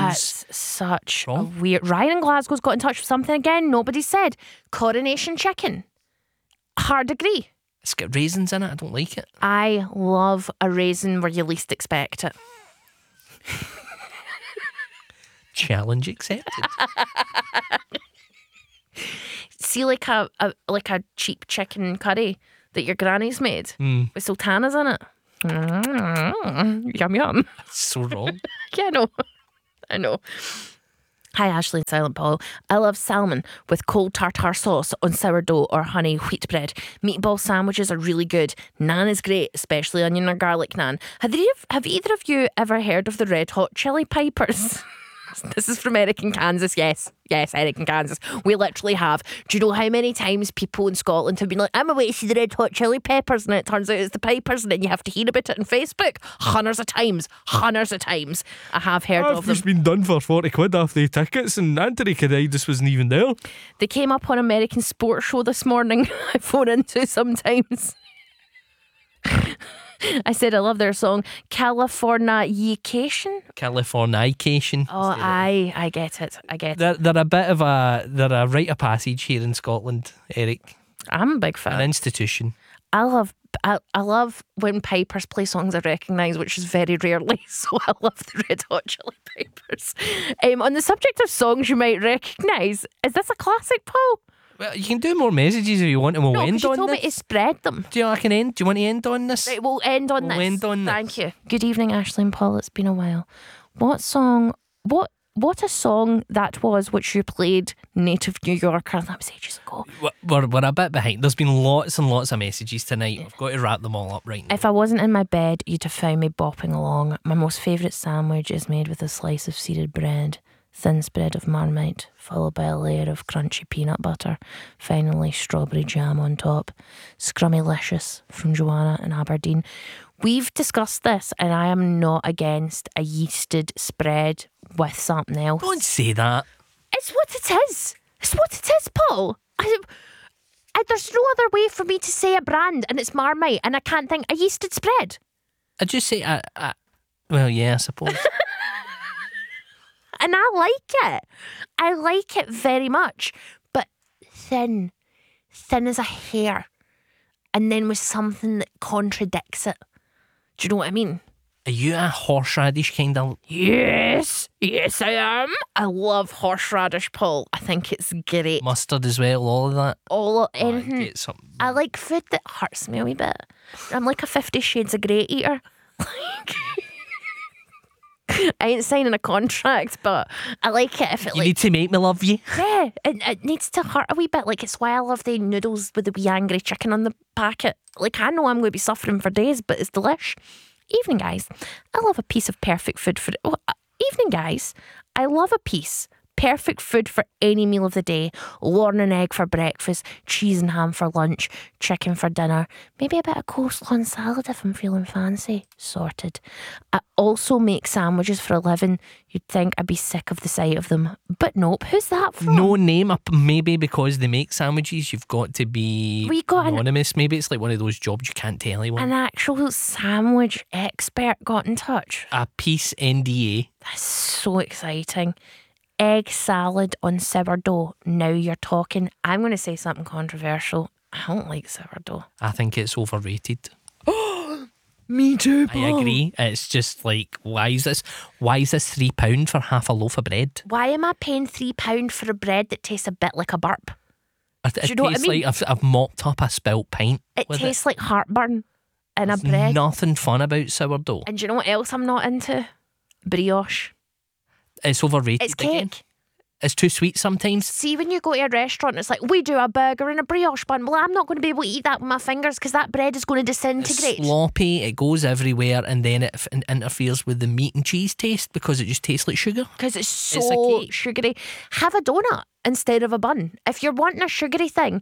That's such Wrong. a weird... Ryan in Glasgow's got in touch with something again. Nobody said. Coronation chicken. Hard agree. It's got raisins in it. I don't like it. I love a raisin where you least expect it. Challenge accepted. See, like a cheap chicken curry that your granny's made with sultanas in it. Yum yum. That's so wrong. Yeah, I know. Hi, Ashley and Silent Paul. I love salmon with cold tartare sauce on sourdough or honey wheat bread. Meatball sandwiches are really good. Naan is great, especially onion or garlic naan. Have either of you ever heard of the Red Hot Chili Peppers? This is from Eric in Kansas. Yes, Eric in Kansas. We literally have. Do you know how many times people in Scotland have been like, I'm away to see the Red Hot Chili Peppers, and it turns out it's the Pipers, and then you have to hear about it on Facebook? Hundreds of times. I have heard of them. It's been done for 40 quid off the tickets, and Anthony Kiedis wasn't even there. They came up on American Sports Show this morning. I phone into sometimes. I said I love their song Californication. Californication. I get it. They're a bit of they're a rite of passage here in Scotland, Eric. I'm a big fan. An institution. I love when Pipers play songs I recognise, which is very rarely. So I love the Red Hot Chili Peppers. On the subject of songs you might recognise, is this a classic, Paul? Well, you can do more messages if you want, and we'll end you on told this. me to spread them. Do you know I can end? Do you want to end on this? Right, we'll end on this. End on this. Thank you. Good evening, Ashley and Paul. It's been a while. What a song that was which you played, Native New Yorker. That was ages ago. We're a bit behind. There's been lots and lots of messages tonight. I've got to wrap them all up right now. If I wasn't in my bed, you'd have found me bopping along. My most favourite sandwich is made with a slice of seeded bread, thin spread of Marmite, followed by a layer of crunchy peanut butter, finally strawberry jam on top. Scrummylicious from Joanna in Aberdeen. We've discussed this, and I am not against a yeasted spread with something else. Don't say that. It's what it is. Paul. There's no other way for me to say a brand, and it's Marmite, and I can't think a yeasted spread. I just say, well, yeah, I suppose. And I like it. I like it very much. But thin as a hair. And then with something that contradicts it. Do you know what I mean? Are you a horseradish kind of... Yes, I am. I love horseradish, Paul. I think it's great. Mustard as well, all of that? Anything. Get something. I like food that hurts me a wee bit. I'm like a 50 Shades of Grey eater. I ain't signing a contract, but I like it if it You need to make me love you. Yeah, it needs to hurt a wee bit. Like, it's why I love the noodles with the wee angry chicken on the packet. Like, I know I'm going to be suffering for days, but it's delish. Evening, guys. I love a piece of perfect food for... evening, guys. I love a piece. Perfect food for any meal of the day. Lorn and egg for breakfast, cheese and ham for lunch, chicken for dinner, maybe a bit of coleslaw and salad if I'm feeling fancy. Sorted. I also make sandwiches for a living. You'd think I'd be sick of the sight of them. But nope, who's that from? No name up. Maybe because they make sandwiches, you've got to be anonymous. Maybe it's like one of those jobs you can't tell anyone. An actual sandwich expert got in touch. A peace NDA. That's so exciting. Egg salad on sourdough. Now you're talking. I'm going to say something controversial. I don't like sourdough. I think it's overrated. Me too, Paul. I agree. It's just like, why is this £3 for half a loaf of bread? Why am I paying £3 for a bread that tastes a bit like a burp? It you know what I mean? Like I've mopped up a spilt pint. It tastes like heartburn in a bread. Nothing fun about sourdough. And do you know what else I'm not into? Brioche. It's overrated. It's cake. Again. It's too sweet sometimes. See, when you go to a restaurant, it's like, we do a burger and a brioche bun. Well, I'm not going to be able to eat that with my fingers because that bread is going to disintegrate. It's sloppy, it goes everywhere, and then it interferes with the meat and cheese taste because it just tastes like sugar. Because it's so sugary. Have a donut instead of a bun. If you're wanting a sugary thing,